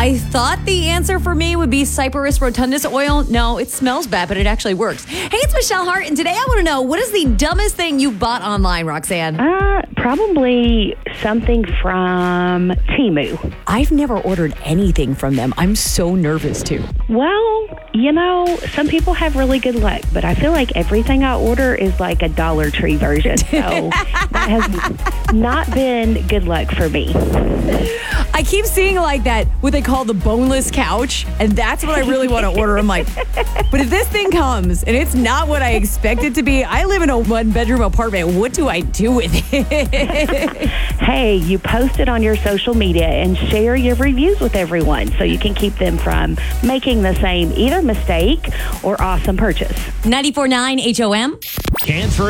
I thought the answer for me would be Cyperus rotundus oil. No, it smells bad, but it actually works. Hey, it's Michelle Hart, and today I want to know, what is the dumbest thing you bought online, Roxanne? Probably something from Temu. I've never ordered anything from them. I'm so nervous, too. Well, some people have really good luck, but I feel like everything I order is like a Dollar Tree version. So that has not been good luck for me. I keep seeing like that, what they call the boneless couch, and that's what I really want to order. I'm like, but if this thing comes and it's not what I expect it to be, I live in a one-bedroom apartment. What do I do with it? Hey, you post it on your social media and share your reviews with everyone so you can keep them from making the same either mistake or awesome purchase. 94.9 HOM. Can't throw